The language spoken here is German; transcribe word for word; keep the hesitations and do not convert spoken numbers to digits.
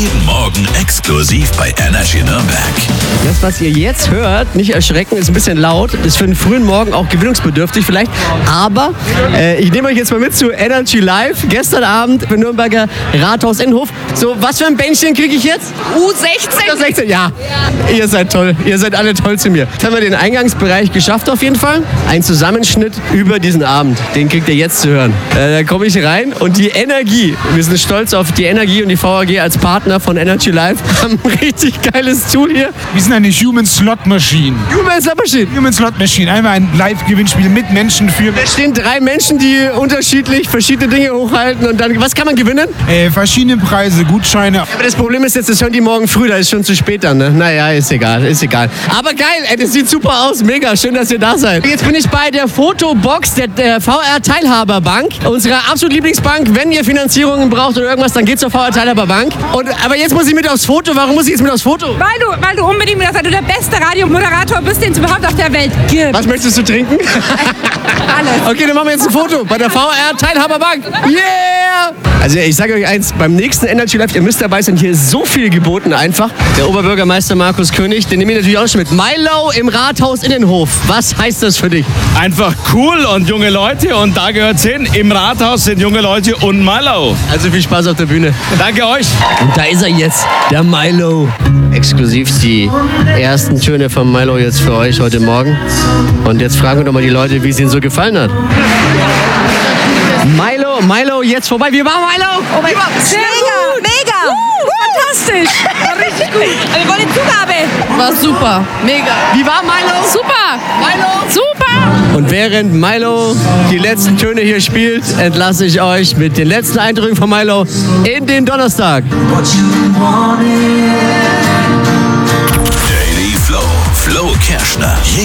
Morgen exklusiv bei Energy Nürnberg. Das, was ihr jetzt hört, nicht erschrecken, ist ein bisschen laut, ist für den frühen Morgen auch gewinnungsbedürftig vielleicht, aber äh, ich nehme euch jetzt mal mit zu Energy Live, gestern Abend im Nürnberger Rathaus Innenhof. So, was für ein Bändchen kriege ich jetzt? U sechzehn. U sechzehn, ja. Ihr seid toll, ihr seid alle toll zu mir. Jetzt haben wir den Eingangsbereich geschafft auf jeden Fall. Ein Zusammenschnitt über diesen Abend, den kriegt ihr jetzt zu hören. Äh, da komme ich rein und die Energie, wir sind stolz auf die Energie und die V A G als Partner von Energy Live, haben ein richtig geiles Tool hier. Wir sind eine Human Slot Machine. Human Slot Machine. Human Slot Machine. Einmal ein Live-Gewinnspiel mit Menschen für Da stehen drei Menschen, die unterschiedlich verschiedene Dinge hochhalten und dann, was kann man gewinnen? äh, verschiedene Preise, Gutscheine. Aber das Problem ist jetzt, das hören die morgen früh, da ist schon zu spät dann, ne? Naja, ist egal, ist egal. Aber geil, ey, das sieht super aus, mega, schön, dass ihr da seid. Jetzt bin ich bei der Fotobox der, der V R-Teilhaberbank, unserer absolut Lieblingsbank. Wenn ihr Finanzierungen braucht oder irgendwas, dann geht zur V R-Teilhaberbank. Und, aber jetzt muss ich mit aufs Foto. Warum muss ich jetzt mit aufs Foto? Weil du, weil du unbedingt mit weil du der beste Radiomoderator bist, den es überhaupt auf der Welt gibt. Was möchtest du trinken? Alles. Okay, dann machen wir jetzt ein Foto bei der V R-Teilhaberbank. Yeah! Also ich sage euch eins, beim nächsten Energy Live, ihr müsst dabei sein, hier ist so viel geboten einfach. Der Oberbürgermeister Markus König, den nehme ich natürlich auch schon mit. Milo im Rathaus Innenhof. Was heißt das für dich? Einfach cool und junge Leute und da gehört's hin. Im Rathaus sind junge Leute und Milo. Also viel Spaß auf der Bühne. Danke euch. Und da ist er jetzt, der Milo. Exklusiv die ersten Töne von Milo jetzt für euch heute Morgen. Und jetzt fragen wir doch mal die Leute, wie es ihnen so gefallen hat. Milo, Milo, jetzt vorbei. Wie war Milo? Oh mein Gott. Mega, mega. Fantastisch. War richtig gut. Wir wollen die Zugabe. War super, mega. Wie war Milo? Super, Milo. super. Und während Milo die letzten Töne hier spielt, entlasse ich euch mit den letzten Eindrücken von Milo in den Donnerstag. Daily Flow. Flo Kerschner.